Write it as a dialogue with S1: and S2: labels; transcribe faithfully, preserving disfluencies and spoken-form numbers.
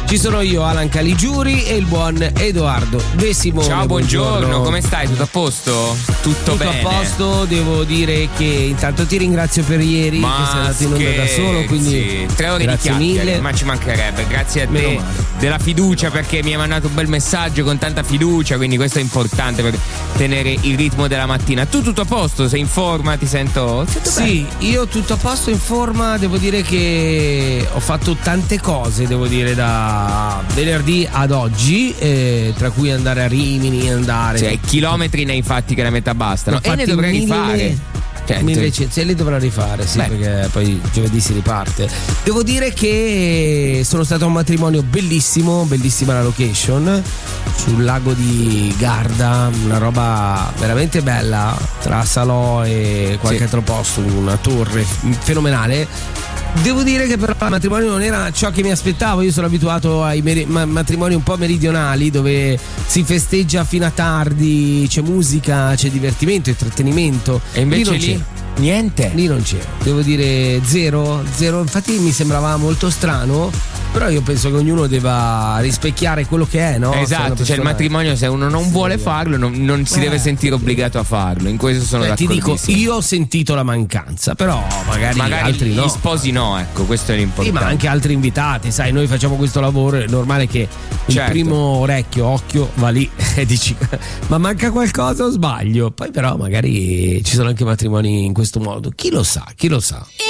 S1: Ci sono io, Alan Caligiuri, e il buon Edoardo De Simone.
S2: Ciao, buongiorno.
S1: buongiorno,
S2: come stai? Tutto a posto? Tutto,
S1: Tutto
S2: bene?
S1: a posto, devo dire che intanto ti ringrazio per ieri,
S2: ma
S1: che sei andato in onda da solo, quindi
S2: tre ore
S1: grazie
S2: di chiacchiere,
S1: mille.
S2: ma ci mancherebbe. Grazie a
S1: Meno
S2: te
S1: male.
S2: della fiducia, perché mi hai mandato un bel messaggio con tanta fiducia, quindi questo è importante per tenere il ritmo della mattina. Tu tutto a posto? Sei in forma? Ti sento, sento
S1: Sì,
S2: bene.
S1: io tutto a posto, in forma. Devo dire che ho fatto tante cose, devo dire, da venerdì ad oggi, eh, tra cui andare a Rimini, andare
S2: Cioè, chilometri ne hai fatti che la metà bastano.
S1: Ne ho
S2: E ne
S1: fatti
S2: dovrei
S1: mille-
S2: rifare. Cioè,
S1: Invece li dovrà rifare, sì,
S2: Beh.
S1: perché poi giovedì si riparte. Devo dire che sono stato a un matrimonio bellissimo, bellissima la location, sul lago di Garda, una roba veramente bella, tra Salò e qualche
S2: Sì.
S1: altro posto, una torre fenomenale. Devo dire che però il matrimonio non era ciò che mi aspettavo. Io sono abituato ai meri- ma- matrimoni un po' meridionali, dove si festeggia fino a tardi, c'è musica, c'è divertimento, intrattenimento.
S2: E invece
S1: non
S2: lì
S1: c'era.
S2: niente.
S1: Lì non c'era, devo dire zero, zero. Infatti mi sembrava molto strano, però io penso che ognuno deva rispecchiare quello che è, no? Se una
S2: Esatto, cioè il
S1: persona-
S2: matrimonio, se uno non
S1: Sì.
S2: vuole farlo, non, non si
S1: Eh,
S2: deve sentire obbligato a farlo. In questo sono
S1: Beh, ti dico,
S2: d'accordissimo.
S1: io ho sentito la mancanza, però magari,
S2: Magari
S1: altri
S2: gli
S1: no.
S2: sposi no, ecco, questo è
S1: Sì,
S2: l'importante.
S1: ma anche altri invitati, sai, noi facciamo questo lavoro, è normale che il
S2: Certo.
S1: primo orecchio, occhio, va lì e dici ma manca qualcosa o sbaglio? Poi però magari ci sono anche matrimoni in questo modo, chi lo sa, chi lo sa.